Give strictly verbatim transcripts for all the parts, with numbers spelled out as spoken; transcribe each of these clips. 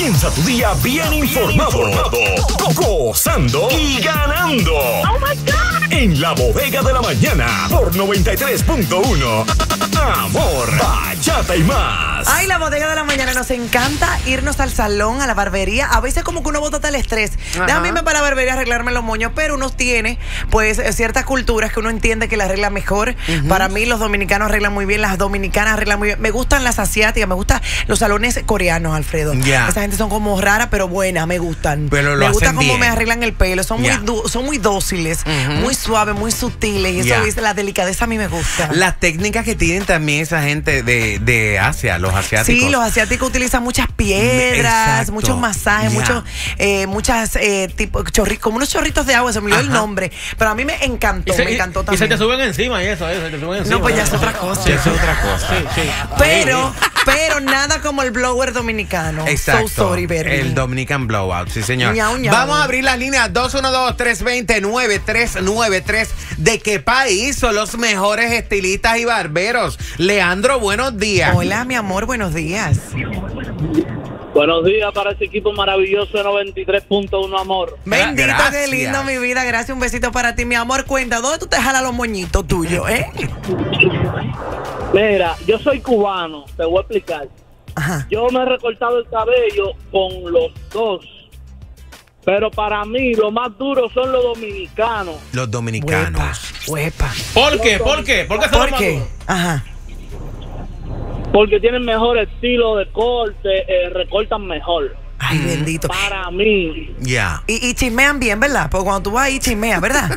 Comienza tu día bien informado, go- gozando y ganando. ¡Oh, my God! En la bodega de la mañana por noventa y tres punto uno. Amor, bachata y más. Ay, la bodega de la mañana. Nos encanta irnos al salón, a la barbería. A veces como que uno bota el estrés. Ajá. Déjame irme para la barbería a arreglarme los moños, pero uno tiene pues ciertas culturas que uno entiende que la arregla mejor. Uh-huh. Para mí los dominicanos arreglan muy bien, las dominicanas arreglan muy bien. Me gustan las asiáticas, me gustan los salones coreanos, Alfredo. Yeah. Esa gente son como raras, pero buenas, me gustan. Pero lo me gusta hacen cómo bien. me arreglan el pelo. Son, Yeah. muy, du- son muy dóciles, Uh-huh. muy suaves, muy sutiles. Y eso Yeah. es la delicadeza, a mí me gusta. Las técnicas que tienen también esa gente de, de Asia, los asiáticos. Sí, los asiáticos utilizan muchas piedras, Exacto. muchos masajes, Ya. muchos, eh, muchas, eh, tipo, chorri- como unos chorritos de agua, se me olvidó el Ajá. nombre, pero a mí me encantó, Y se, me encantó y- también. y se te suben encima y eso, eso, se te suben encima. No, pues ya es otra cosa. Sí, es otra cosa. Sí, sí. Pero, pero nada como el blower dominicano. Exacto. So sorry, baby. El Dominican Blowout, sí, señor. Ñau, ñau. Vamos a abrir las líneas dos uno dos, tres dos cero, nueve tres nueve tres. ¿De qué país son los mejores estilistas y barberos? Leandro, buenos días. Hola, mi amor, buenos días. Buenos días para ese equipo maravilloso de noventa y tres punto uno, amor. Bendito, Gracias. qué lindo, mi vida. Gracias, un besito para ti, mi amor. Cuenta, ¿dónde tú te jalas los moñitos tuyos, eh? Mira, yo soy cubano, te voy a explicar. Ajá. Yo me he recortado el cabello con los dos, pero para mí lo más duro son los dominicanos. Los Huepa, dominicanos. huepa. ¿Por qué? ¿Por qué? ¿Por qué son ¿Por los qué? maduros? Ajá. Porque tienen mejor estilo de corte, eh, recortan mejor. Ay, bendito. Para mí, Ya. Y, y chismean bien, ¿verdad? Porque cuando tú vas ahí, chismea, ¿verdad?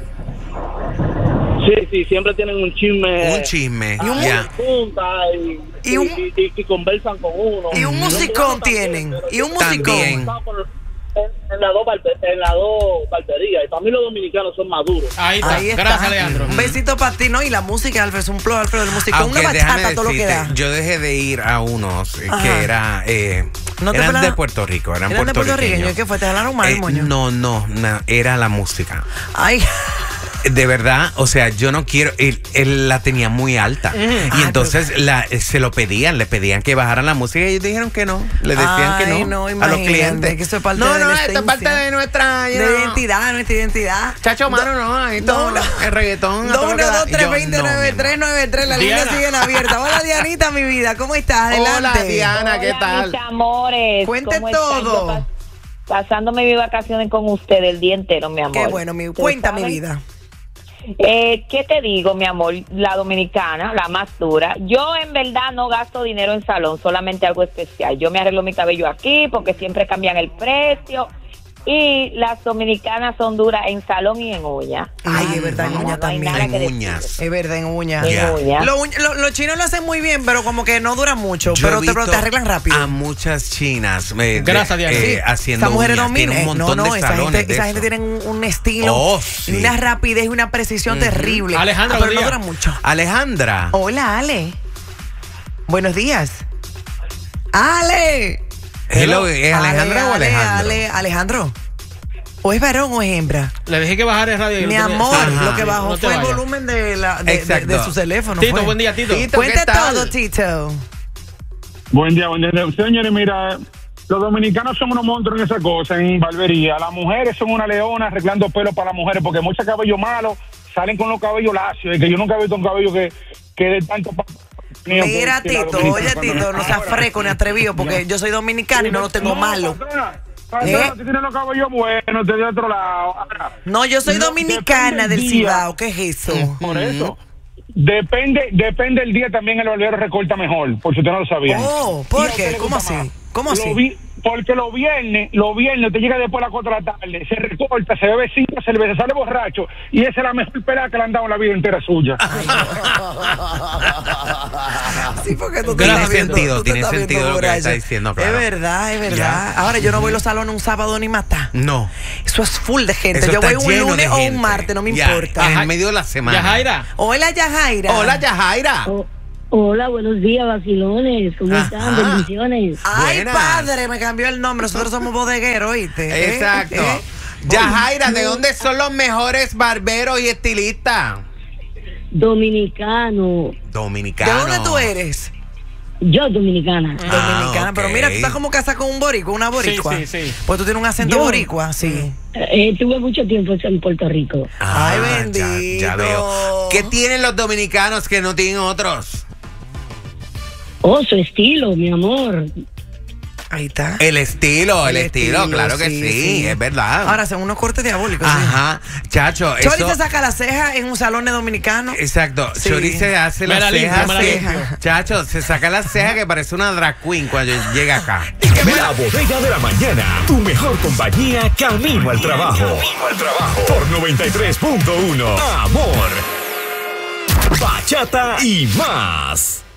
sí, sí, siempre tienen un chisme. Un chisme. a Ya. punta y, Y y, un- y- y- y conversan con uno. Y un Los musicón cubanos también, tienen. pero Y un yo musicón. También. he estado por- En, en las dos barbe- en las dos barberías. Y para mí los dominicanos son maduros. Ahí está. Ahí está. Gracias, Leandro. Un besito para ti, ¿no? Y la música, Alfredo, es un flow, Alfredo, el músico. Aunque Una déjame bachata, todo lo que decirte, da. yo dejé de ir a unos eh, Ajá. que era, eh, ¿No te eran fue la- de Puerto Rico, eran, ¿Eran de puertorriqueños? puertorriqueños. ¿Y qué fue? ¿Te jalaron mal, Eh, moño? no, no, no, era la música. Ay, De verdad, o sea, yo no quiero, él, él la tenía muy alta. Y Ay, entonces la, eh, se lo pedían, le pedían que bajaran la música y ellos dijeron que no. Le decían Ay, que no, no, a los imagínate, clientes. que eso es parte no, de no, la esto es parte esencia. de nuestra you de know. identidad, nuestra identidad. Chacho, mano, no, ahí todo, No, no. el reggaetón. a dos todo lo uno que da. dos tres Yo, veinte no, mi nueve amor. tres nueve tres. Las líneas Diana. siguen abiertas. Hola, Dianita, mi vida. ¿Cómo estás? Adelante. Hola, Diana, ¿qué Hola, tal? mis amores. Cuente ¿Cómo están? todo. Yo pas- Pasándome mis vacaciones con usted el día entero, mi amor. Qué bueno, mi ¿Usted cuenta mi sabe? vida. Eh, ¿Qué te digo, mi amor? La dominicana, la más dura. Yo en verdad no gasto dinero en salón, solamente algo especial. Yo me arreglo mi cabello aquí porque siempre cambian el precio. Y las dominicanas son duras en salón y en uña. Ay, es verdad, en No, uña no hay también. nada que En decir. uñas. Es verdad, en uña. En Ya. uña. Lo uñ- lo- los chinos lo hacen muy bien, pero como que no dura mucho. Yo Pero he te, pero visto te arreglan rápido. a muchas chinas eh, de- Gracias, Diana. eh, Sí. haciendo Esa mujer uñas. domina. Tiene un montón no, no, de esa salones gente, de esa eso. gente tiene un, un estilo, Oh, y sí. una rapidez y una precisión terrible. Alejandra, Ah, pero no buen día. dura mucho. Alejandra. Hola, Ale. Buenos días. Ale. Hello, ¿es Alejandra Ale, o Alejandro? Ale, Alejandro. ¿O es varón o es hembra? Le dije que bajara el radio. y Mi no tenía- amor, Ajá. lo que bajó No te fue el vayas. volumen de, la, de, de, Exacto. de su teléfono. Tito, fue. buen día, Tito. Tito, Cuente ¿qué tal? todo, Tito. Buen día, buen día. Señores, mira, los dominicanos son unos monstruos en esa cosa, en barbería. Las mujeres son una leona arreglando pelo para las mujeres, porque muchos cabellos malos salen con los cabellos lacios. Y que yo nunca he visto un cabello que, que de tanto... pa- Mira, que la Tito, dominicana oye, cuando- Tito, no seas Ahora, freco ni atrevido, porque yo soy dominicano y no lo tengo malo. Patrona, ¿Eh? patrona, tú tienes los cabellos buenos, te de otro lado. Ahora, No, yo soy no, dominicana depende del del día. Cibao. ¿Qué es eso? Por eso. Depende, depende del día también el barbero recorta mejor, por si usted no lo sabía. Oh, ¿por ¿Y a usted qué? le ¿Cómo gusta así? más? ¿Cómo Lo así? vi- porque los viernes, los viernes te llega después de las cuatro de la tarde, se recorta, se bebe cinco cervezas, sale borracho, y esa es la mejor pelada que le han dado en la vida entera suya. Sí, porque tú te Tiene estás viendo, sentido, tú te tiene estás sentido viendo lo que borracho. está diciendo, claro. Es verdad, es verdad. Ya. Ahora, yo no voy a los salones un sábado ni mata. No. Eso es full de gente. Eso Yo está voy un lleno lunes de o un gente. martes, no me Ya, importa. En el medio de la semana. Yajaira. Hola, Yajaira. Hola, Yajaira. Oh, hola, buenos días, vacilones. ¿Cómo Ajá. están? Bendiciones. Ay, Buenas. padre, me cambió el nombre. Nosotros somos bodegueros, ¿oíste? ¿Eh? Exacto. ¿Eh? Yajaira, ¿de dónde son los mejores barberos y estilistas? Dominicano. ¿De Dominicanos. dónde tú eres? yo dominicana. Ah, Dominicana, pero ok. mira, tú estás como casada con un boricua, una boricua. Sí, sí, sí. Pues tú tienes un acento Yo. boricua, sí. Eh, tuve mucho tiempo en Puerto Rico. Ay, Ah, bendito. Ya, ya veo. ¿Qué tienen los dominicanos que no tienen otros? Oh, su estilo, mi amor. Ahí está. El estilo, el, El estilo, estilo, claro que sí, sí, sí. es verdad. Ahora son unos cortes diabólicos. sí. Ajá, chacho, Chori eso... se saca la ceja en un salón de dominicano. Exacto, Sí. Chori se hace Me las la limpio, cejas. me la que- limpio. Chacho, se saca las cejas que parece una drag queen cuando llega acá. La bodega de la mañana. Tu mejor compañía camino al trabajo. Camino al trabajo. Por noventa y tres punto uno. Amor. Bachata y más.